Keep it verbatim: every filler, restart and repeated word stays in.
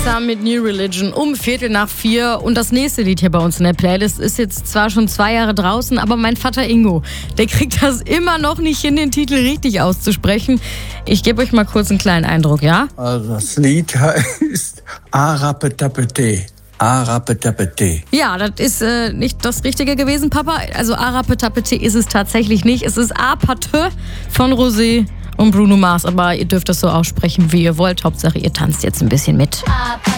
Sam mit New Religion um Viertel nach vier. Und das nächste Lied hier bei uns in der Playlist ist jetzt zwar schon zwei Jahre draußen, aber mein Vater Ingo, der kriegt das immer noch nicht hin, den Titel richtig auszusprechen. Ich gebe euch mal kurz einen kleinen Eindruck, ja? Also das Lied heißt Arapetapete. Arapetapete. Ja, das ist äh, nicht das Richtige gewesen, Papa. Also Arapetapete ist es tatsächlich nicht. Es ist Apate von Rosé und Bruno Mars. Aber ihr dürft das so aussprechen, wie ihr wollt. Hauptsache, ihr tanzt jetzt ein bisschen mit.